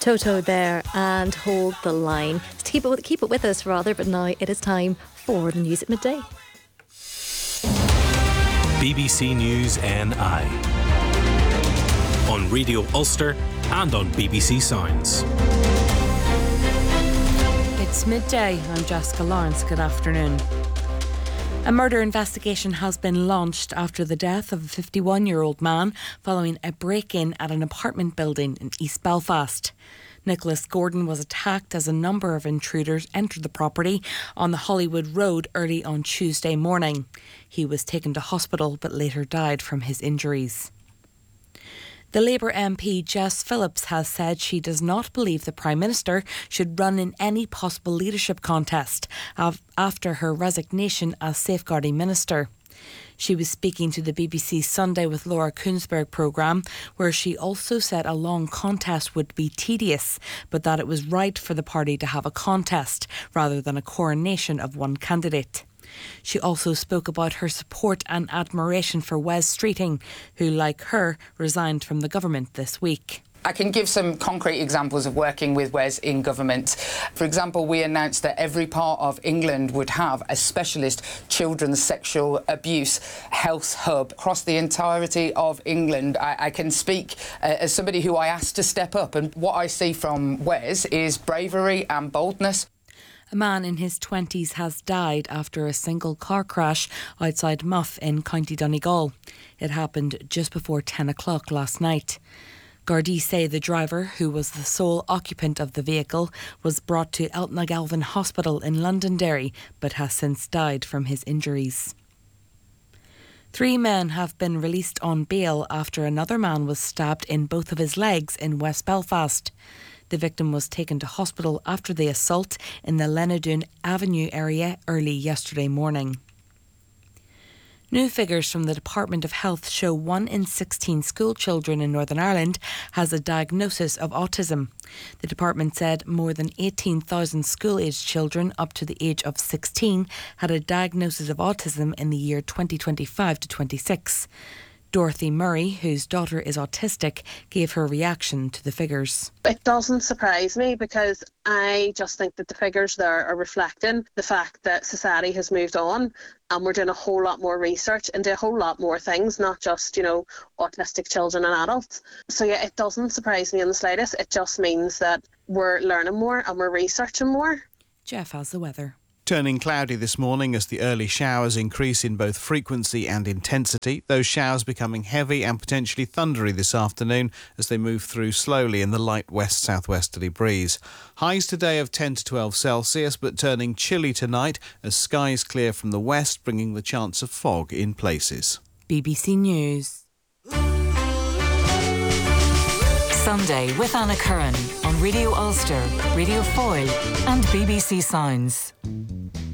Toto there and Hold the Line. Keep it with us rather, but now it is time for the news at midday. BBC News NI on Radio Ulster and on BBC Sounds. It's midday. I'm Jessica Lawrence. Good afternoon. A murder investigation has been launched after the death of a 51-year-old man following a break-in at an apartment building in East Belfast. Nicholas Gordon was attacked as a number of intruders entered the property on the Hollywood Road early on Tuesday morning. He was taken to hospital but later died from his injuries. The Labour MP Jess Phillips has said she does not believe the Prime Minister should run in any possible leadership contest after her resignation as Safeguarding Minister. She was speaking to the BBC Sunday with Laura Kuenssberg programme, where she also said a long contest would be tedious, but that it was right for the party to have a contest rather than a coronation of one candidate. She also spoke about her support and admiration for Wes Streeting, who, like her, resigned from the government this week. I can give some concrete examples of working with Wes in government. For example, we announced that every part of England would have a specialist children's sexual abuse health hub across the entirety of England. I can speak as somebody who I asked to step up, and what I see from Wes is bravery and boldness. A man in his 20s has died after a single car crash outside Muff in County Donegal. It happened just before 10 o'clock last night. Gardaí say the driver, who was the sole occupant of the vehicle, was brought to Eltnagalvin Hospital in Londonderry but has since died from his injuries. 3 men have been released on bail after another man was stabbed in both of his legs in West Belfast. The victim was taken to hospital after the assault in the Lenadoon Avenue area early yesterday morning. New figures from the Department of Health show 1 in 16 school children in Northern Ireland has a diagnosis of autism. The department said more than 18,000 school-aged children up to the age of 16 had a diagnosis of autism in the year 2025 to 26. Dorothy Murray, whose daughter is autistic, gave her reaction to the figures. It doesn't surprise me because I just think that the figures there are reflecting the fact that society has moved on and we're doing a whole lot more research into a whole lot more things, not just, autistic children and adults. So yeah, it doesn't surprise me in the slightest. It just means that we're learning more and we're researching more. Jeff has the weather. Turning cloudy this morning as the early showers increase in both frequency and intensity. Those showers becoming heavy and potentially thundery this afternoon as they move through slowly in the light west-southwesterly breeze. Highs today of 10 to 12 Celsius, but turning chilly tonight as skies clear from the west, bringing the chance of fog in places. BBC News. Sunday with Anna Curran on Radio Ulster, Radio Foyle and BBC Sounds.